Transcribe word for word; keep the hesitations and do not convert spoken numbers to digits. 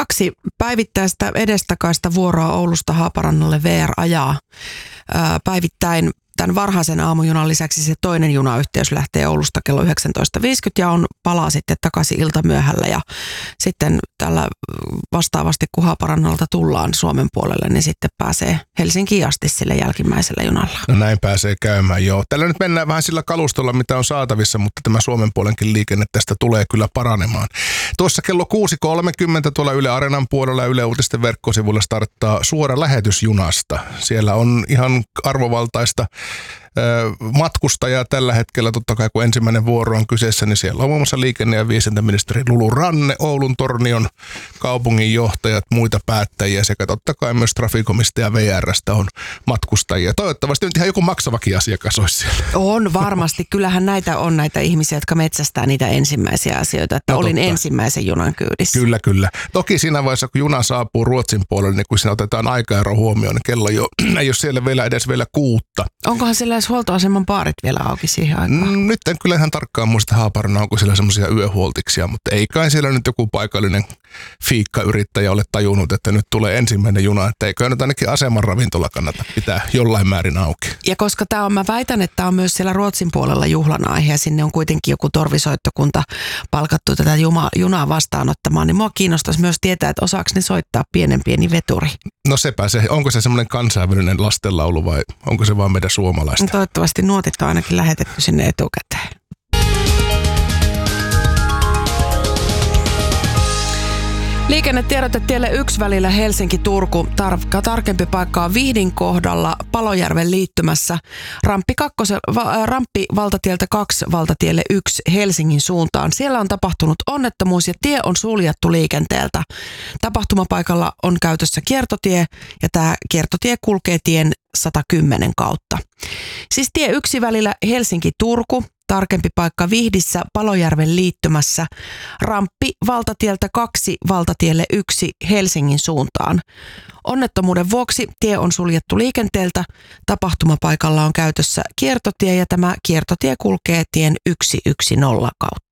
kaksi päivittäistä edestakaista vuoroa Oulusta Haaparannalle V R ajaa ää, päivittäin. Tämän varhaisen aamujunan lisäksi se toinen junayhteys lähtee Oulusta kello yhdeksäntoista viisikymmentä ja on palaa sitten takaisin iltamyöhällä. Ja sitten tällä vastaavasti, kun Haaparannalta tullaan Suomen puolelle, niin sitten pääsee Helsinkiin asti sille jälkimmäisellä junalla. No näin pääsee käymään, joo. Tällä nyt mennään vähän sillä kalustolla, mitä on saatavissa, mutta tämä Suomen puolenkin liikenne tästä tulee kyllä paranemaan. Tuossa kello kuusi kolmekymmentä tuolla Yle Areenan puolella ja Yle Uutisten verkkosivulla starttaa suora lähetys junasta. Siellä on ihan arvovaltaista matkustajaa tällä hetkellä, totta kai kun ensimmäinen vuoro on kyseessä, niin siellä on muun muassa liikenne- ja viestintäministeri Lulu Ranne, Oulun Tornion kaupunginjohtajat, muita päättäjiä sekä totta kai myös Traficomista ja V R:stä on matkustajia. Toivottavasti nyt ihan joku maksavakin asiakas olisi siellä. On varmasti. Kyllähän näitä on näitä ihmisiä, jotka metsästää niitä ensimmäisiä asioita, että no, olin totta. ensimmäisen junan kyydissä. Kyllä, kyllä. Toki siinä vaiheessa, kun juna saapuu Ruotsin puolelle, niin kun siinä otetaan aikaero huomioon, niin kello jo, ei ole siellä vielä edes vielä kuutta. Onkohan siellä huoltoaseman baarit vielä auki siihen aikaan? Mm, nyt en kyllä ihan tarkkaan muista Haaparana, onko siellä semmoisia yöhuoltiksia, mutta ei kai siellä nyt joku paikallinen fiikkayrittäjä ole tajunnut, että nyt tulee ensimmäinen juna, että eikö nyt ainakin aseman ravintola kannata pitää jollain määrin auki. Ja koska tämä on, mä väitän, että tämä on myös siellä Ruotsin puolella juhlan aihe ja sinne on kuitenkin joku torvisoittokunta palkattu tätä juma, junaa vastaanottamaan, niin mua kiinnostaisi myös tietää, että osaako ne soittaa pienen pieni veturi. No sepä se, onko se semmoinen kansainvälinen lastenlaulu vai onko se vaan meidän suomalaista? No toivottavasti nuotit on ainakin lähetetty sinne etukäteen. Liikennetiedote tielle yksi välillä Helsinki-Turku. Tar- tarkempi paikka on Vihdin kohdalla Palojärven liittymässä. Ramppi, kakkose, va, ramppi valtatieltä kaksi valtatielle yksi Helsingin suuntaan. Siellä on tapahtunut onnettomuus ja tie on suljettu liikenteeltä. Tapahtumapaikalla on käytössä kiertotie ja tämä kiertotie kulkee tien sata kymmenen kautta. Siis tie yksi välillä Helsinki-Turku. Tarkempi paikka Vihdissä Palojärven liittymässä. Ramppi valtatieltä kaksi valtatielle yksi Helsingin suuntaan. Onnettomuuden vuoksi tie on suljettu liikenteeltä. Tapahtumapaikalla on käytössä kiertotie ja tämä kiertotie kulkee tien sata kymmenen kautta.